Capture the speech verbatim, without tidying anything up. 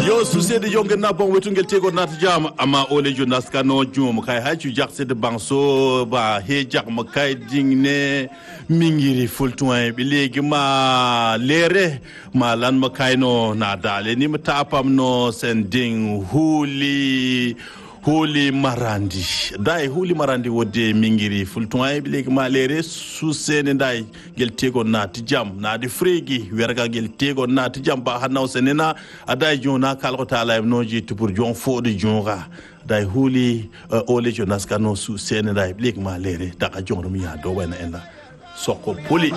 yo susede jonge na bon wetungel tego nat jam ama ole jo naskano jum kay ha ci jaxse de banso ba he jax ma kay dingne mingiri fultuin bi legi ma lere ma lan ma kayno na dale ni ma tapam no sen ding huli huli marandi dai huli marandi wodde mingiri fultuin bi legi ma lere susene dai gel tego nat jam na di fregi werga gel tego nat jam ba hanaw senena adai jona kalko taala noji tupur jon fodi jonga dai huli uh, ole jonas kano su sene dai blik ma lere daga jongro mi ya do wena enda soko poli